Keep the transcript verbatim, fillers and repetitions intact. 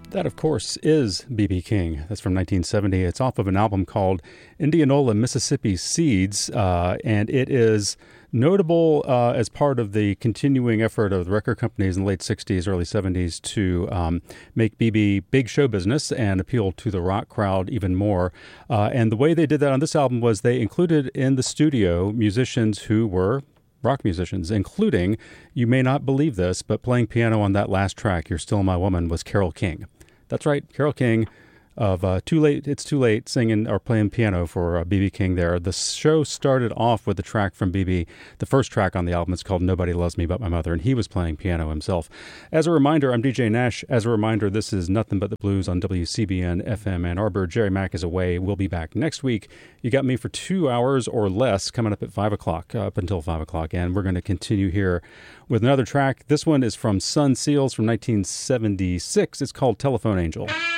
That, of course, is B B. King. That's from nineteen seventy. It's off of an album called Indianola, Mississippi Seeds, uh, and it is notable uh, as part of the continuing effort of the record companies in the late sixties, early seventies to um, make B B big show business and appeal to the rock crowd even more. Uh, and the way they did that on this album was they included in the studio musicians who were rock musicians, including, you may not believe this, but playing piano on that last track, You're Still My Woman, was Carole King. That's right, Carole King of uh, Too Late, It's Too Late, singing or playing piano for uh, B B. King there. The show started off with a track from B B. The first track on the album is called Nobody Loves Me But My Mother, and he was playing piano himself. As a reminder, I'm D J Nash. As a reminder, this is Nothing But the Blues on W C B N F M Ann Arbor. Jerry Mack is away. We'll be back next week. You got me for two hours or less coming up at five o'clock, uh, up until five o'clock, and we're going to continue here with another track. This one is from Sun Seals from nineteen seventy-six. It's called Telephone Angel.